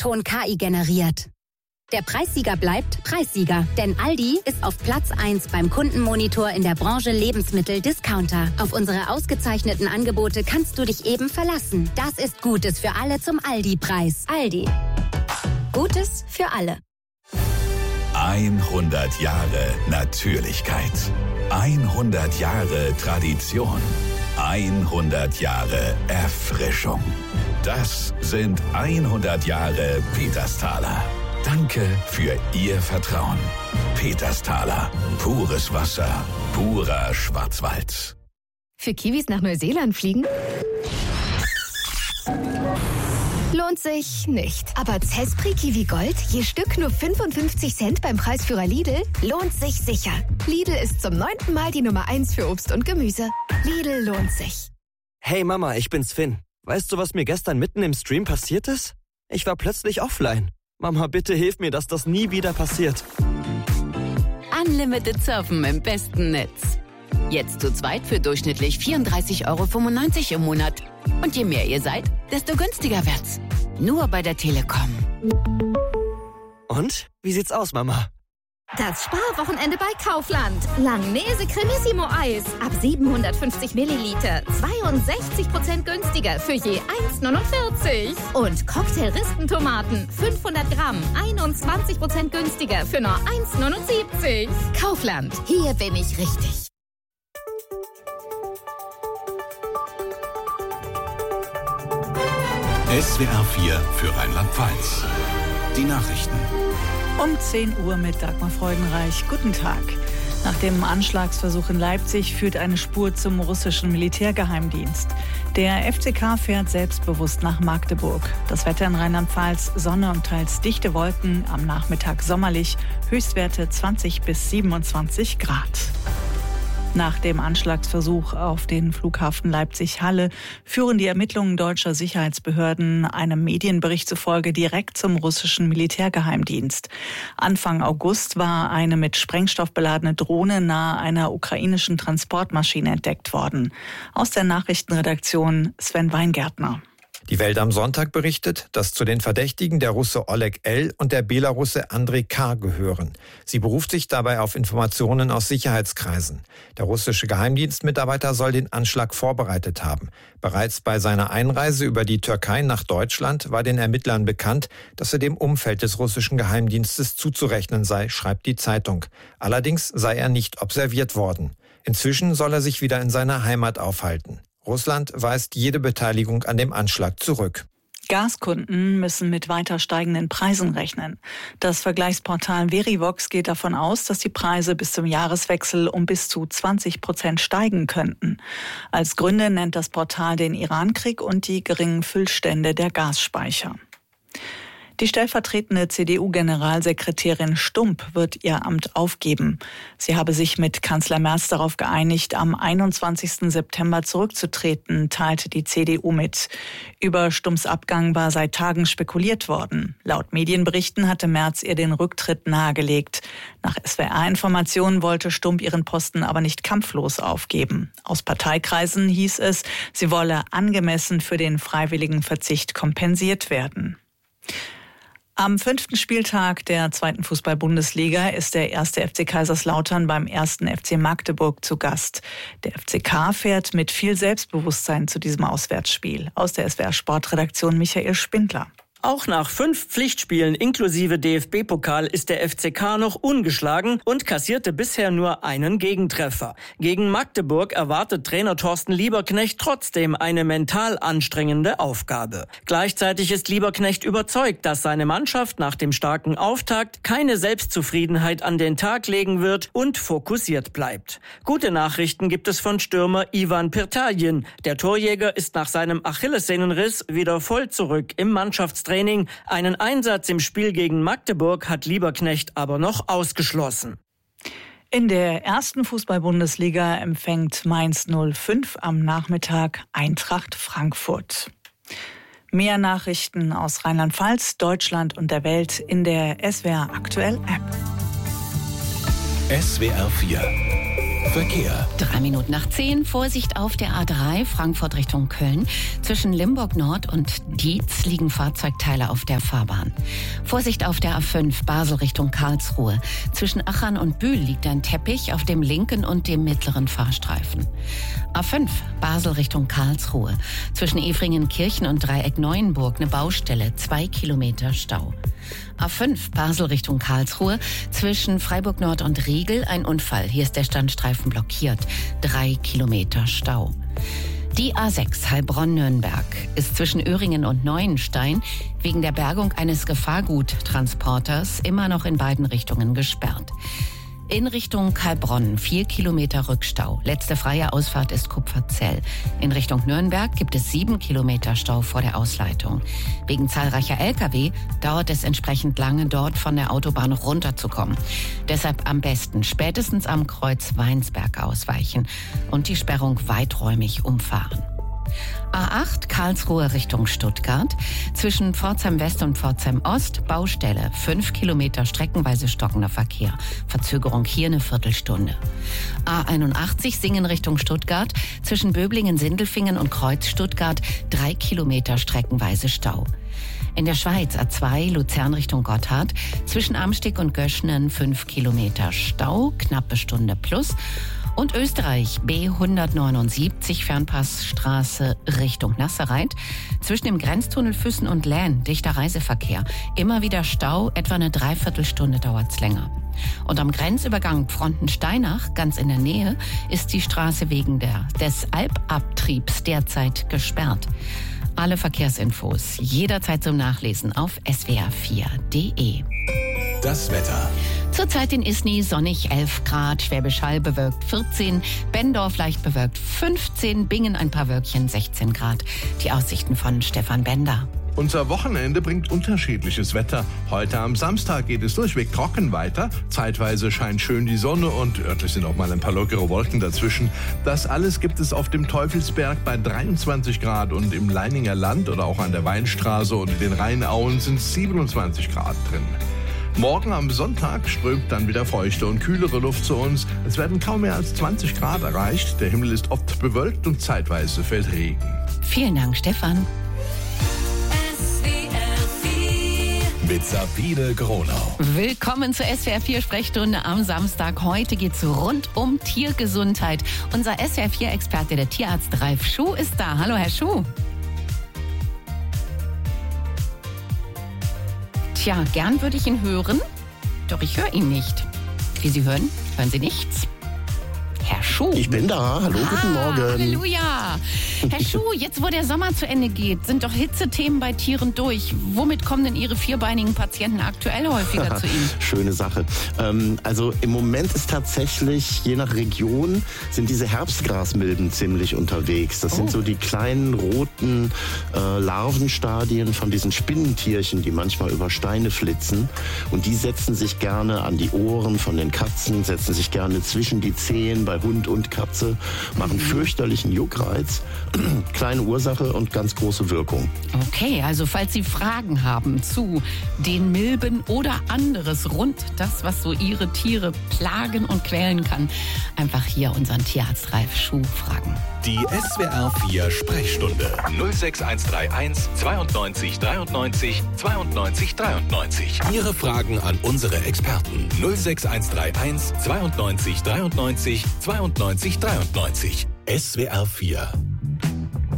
Klingelton KI generiert. Der Preissieger bleibt Preissieger, denn Aldi ist auf Platz 1 beim Kundenmonitor in der Branche Lebensmittel-Discounter. Auf unsere ausgezeichneten Angebote kannst du dich eben verlassen. Das ist Gutes für alle zum Aldi-Preis. Aldi. Gutes für alle. 100 Jahre Natürlichkeit. 100 Jahre Tradition. 100 Jahre Erfrischung. Das sind 100 Jahre Petersthaler. Danke für Ihr Vertrauen. Petersthaler. Pures Wasser. Purer Schwarzwald. Für Kiwis nach Neuseeland fliegen? Lohnt sich nicht. Aber Zespri Kiwi Gold, je Stück nur 55 Cent beim Preisführer Lidl, lohnt sich sicher. Lidl ist zum 9. Mal die Nummer 1 für Obst und Gemüse. Lidl lohnt sich. Hey Mama, ich bin's Finn. Weißt du, was mir gestern mitten im Stream passiert ist? Ich war plötzlich offline. Mama, bitte hilf mir, dass das nie wieder passiert. Unlimited Surfen im besten Netz. Jetzt zu zweit für durchschnittlich 34,95 € im Monat. Und je mehr ihr seid, desto günstiger wird's. Nur bei der Telekom. Und? Wie sieht's aus, Mama? Das Sparwochenende bei Kaufland. Langnese Cremissimo Eis. Ab 750 Milliliter. 62% günstiger für je 1,49. Und Cocktail-Ristentomaten. 500 Gramm. 21% günstiger für nur 1,79. Kaufland. Hier bin ich richtig. SWR 4 für Rheinland-Pfalz. Die Nachrichten. Um 10 Uhr mit Dagmar Freudenreich. Guten Tag. Nach dem Anschlagsversuch in Leipzig führt eine Spur zum russischen Militärgeheimdienst. Der FCK fährt selbstbewusst nach Magdeburg. Das Wetter in Rheinland-Pfalz: Sonne und teils dichte Wolken, am Nachmittag sommerlich, Höchstwerte 20 bis 27 Grad. Nach dem Anschlagsversuch auf den Flughafen Leipzig-Halle führen die Ermittlungen deutscher Sicherheitsbehörden einem Medienbericht zufolge direkt zum russischen Militärgeheimdienst. Anfang August war eine mit Sprengstoff beladene Drohne nahe einer ukrainischen Transportmaschine entdeckt worden. Aus der Nachrichtenredaktion Sven Weingärtner. Die Welt am Sonntag berichtet, dass zu den Verdächtigen der Russe Oleg L. und der Belarusse Andrei K. gehören. Sie beruft sich dabei auf Informationen aus Sicherheitskreisen. Der russische Geheimdienstmitarbeiter soll den Anschlag vorbereitet haben. Bereits bei seiner Einreise über die Türkei nach Deutschland war den Ermittlern bekannt, dass er dem Umfeld des russischen Geheimdienstes zuzurechnen sei, schreibt die Zeitung. Allerdings sei er nicht observiert worden. Inzwischen soll er sich wieder in seiner Heimat aufhalten. Russland weist jede Beteiligung an dem Anschlag zurück. Gaskunden müssen mit weiter steigenden Preisen rechnen. Das Vergleichsportal Verivox geht davon aus, dass die Preise bis zum Jahreswechsel um bis zu 20% steigen könnten. Als Gründe nennt das Portal den Irankrieg und die geringen Füllstände der Gasspeicher. Die stellvertretende CDU-Generalsekretärin Stump wird ihr Amt aufgeben. Sie habe sich mit Kanzler Merz darauf geeinigt, am 21. September zurückzutreten, teilte die CDU mit. Über Stumps Abgang war seit Tagen spekuliert worden. Laut Medienberichten hatte Merz ihr den Rücktritt nahegelegt. Nach SWR-Informationen wollte Stump ihren Posten aber nicht kampflos aufgeben. Aus Parteikreisen hieß es, sie wolle angemessen für den freiwilligen Verzicht kompensiert werden. Am 5. Spieltag der 2. Fußball-Bundesliga ist der 1. FC Kaiserslautern beim 1. FC Magdeburg zu Gast. Der FCK fährt mit viel Selbstbewusstsein zu diesem Auswärtsspiel. Aus der SWR-Sportredaktion Michael Spindler. Auch nach 5 Pflichtspielen inklusive DFB-Pokal ist der FCK noch ungeschlagen und kassierte bisher nur einen Gegentreffer. Gegen Magdeburg erwartet Trainer Thorsten Lieberknecht trotzdem eine mental anstrengende Aufgabe. Gleichzeitig ist Lieberknecht überzeugt, dass seine Mannschaft nach dem starken Auftakt keine Selbstzufriedenheit an den Tag legen wird und fokussiert bleibt. Gute Nachrichten gibt es von Stürmer Ivan Pirtaljen. Der Torjäger ist nach seinem Achillessehnenriss wieder voll zurück im Mannschaftstraining. Einen Einsatz im Spiel gegen Magdeburg hat Lieberknecht aber noch ausgeschlossen. In der 1. Fußball-Bundesliga empfängt Mainz 05 am Nachmittag Eintracht Frankfurt. Mehr Nachrichten aus Rheinland-Pfalz, Deutschland und der Welt in der SWR Aktuell App. SWR 4 Verkehr. 9:03. Vorsicht auf der A3 Frankfurt Richtung Köln. Zwischen Limburg Nord und Dietz liegen Fahrzeugteile auf der Fahrbahn. Vorsicht auf der A5 Basel Richtung Karlsruhe. Zwischen Achern und Bühl liegt ein Teppich auf dem linken und dem mittleren Fahrstreifen. A5 Basel Richtung Karlsruhe. Zwischen Efringen-Kirchen und Dreieck-Neuenburg eine Baustelle, 2 Kilometer Stau. A5 Basel Richtung Karlsruhe. Zwischen Freiburg Nord und Riegel ein Unfall. Hier ist der Standstreifen blockiert. 3 Kilometer Stau. Die A6 Heilbronn-Nürnberg ist zwischen Öhringen und Neuenstein wegen der Bergung eines Gefahrguttransporters immer noch in beiden Richtungen gesperrt. In Richtung Heilbronn 4 Kilometer Rückstau. Letzte freie Ausfahrt ist Kupferzell. In Richtung Nürnberg gibt es 7 Kilometer Stau vor der Ausleitung. Wegen zahlreicher Lkw dauert es entsprechend lange, dort von der Autobahn runterzukommen. Deshalb am besten spätestens am Kreuz Weinsberg ausweichen und die Sperrung weiträumig umfahren. A8 Karlsruhe Richtung Stuttgart. Zwischen Pforzheim West und Pforzheim Ost Baustelle. 5 Kilometer streckenweise stockender Verkehr. Verzögerung hier eine Viertelstunde. A81 Singen Richtung Stuttgart. Zwischen Böblingen-Sindelfingen und Kreuz Stuttgart 3 Kilometer streckenweise Stau. In der Schweiz A2 Luzern Richtung Gotthard. Zwischen Amsteg und Göschnen 5 Kilometer Stau. Knappe Stunde plus. Und Österreich B179 Fernpassstraße Richtung Nassereit. Zwischen dem Grenztunnel Füssen und Lähn dichter Reiseverkehr. Immer wieder Stau, etwa eine Dreiviertelstunde dauert's länger. Und am Grenzübergang Frontensteinach, ganz in der Nähe, ist die Straße wegen des Albabtriebs derzeit gesperrt. Alle Verkehrsinfos jederzeit zum Nachlesen auf swr4.de. Das Wetter. Zurzeit in Isny sonnig 11 Grad, Schwäbisch Hall bewölkt 14, Benndorf leicht bewölkt 15, Bingen ein paar Wölkchen 16 Grad. Die Aussichten von Stefan Bender. Unser Wochenende bringt unterschiedliches Wetter. Heute am Samstag geht es durchweg trocken weiter. Zeitweise scheint schön die Sonne und örtlich sind auch mal ein paar lockere Wolken dazwischen. Das alles gibt es auf dem Teufelsberg bei 23 Grad und im Leininger Land oder auch an der Weinstraße und in den Rheinauen sind 27 Grad drin. Morgen am Sonntag strömt dann wieder feuchte und kühlere Luft zu uns. Es werden kaum mehr als 20 Grad erreicht. Der Himmel ist oft bewölkt und zeitweise fällt Regen. Vielen Dank, Stefan. Mit Sabine Gronau. Willkommen zur SWR4 Sprechstunde am Samstag. Heute geht's rund um Tiergesundheit. Unser SWR4-Experte, der Tierarzt Ralf Schuh, ist da. Hallo, Herr Schuh. Tja, gern würde ich ihn hören, doch ich höre ihn nicht. Wie Sie hören, hören Sie nichts. Herr Schuh. Ich bin da. Hallo, guten Morgen. Halleluja. Herr Schuh, jetzt wo der Sommer zu Ende geht, sind doch Hitzethemen bei Tieren durch. Womit kommen denn Ihre vierbeinigen Patienten aktuell häufiger zu Ihnen? Schöne Sache. Also im Moment ist tatsächlich, je nach Region, sind diese Herbstgrasmilben ziemlich unterwegs. Das sind so die kleinen roten Larvenstadien von diesen Spinnentierchen, die manchmal über Steine flitzen. Und die setzen sich gerne an die Ohren von den Katzen, setzen sich gerne zwischen die Zehen bei Hund und Katze, machen fürchterlichen Juckreiz. Kleine Ursache und ganz große Wirkung. Okay, also falls Sie Fragen haben zu den Milben oder anderes rund das, was so Ihre Tiere plagen und quälen kann, einfach hier unseren Tierarzt Ralf Schuh fragen. Die SWR4 Sprechstunde 06131 92 93 92 93. Ihre Fragen an unsere Experten 06131 92 93 92 93. SWR4